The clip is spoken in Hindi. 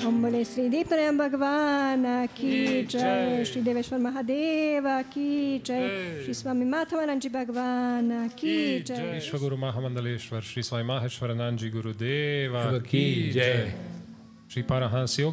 ओम बोले श्री दीपनारायण भगवान की जय, श्री देवेश्वर महादेव की जय, श्री स्वामी माधवानंद जी भगवान की जय, विश्व गुरु महामंडलेश्वर श्री स्वामी माहेश्वरानंद जी गुरुदेव की जय, श्री परमहंस योग